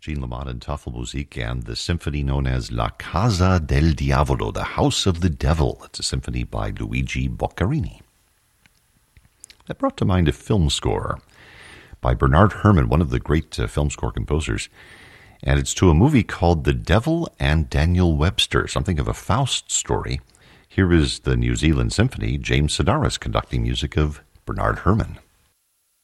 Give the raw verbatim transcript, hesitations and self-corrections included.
Gene Lamont and Tafelmusik and the symphony known as La Casa del Diavolo, the House of the Devil. It's a symphony by Luigi Boccherini. That brought to mind a film score by Bernard Herrmann, one of the great uh, film score composers. And it's to a movie called The Devil and Daniel Webster, something of a Faust story. Here is the New Zealand Symphony, James Sedaris conducting music of Bernard Herrmann.